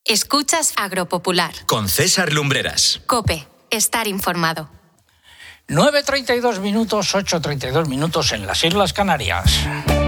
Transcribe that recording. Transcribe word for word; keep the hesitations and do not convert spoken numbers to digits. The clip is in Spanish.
Escuchas Agropopular. Con César Lumbreras. COPE. Estar informado. nueve treinta y dos minutos, ocho treinta y dos minutos en las Islas Canarias.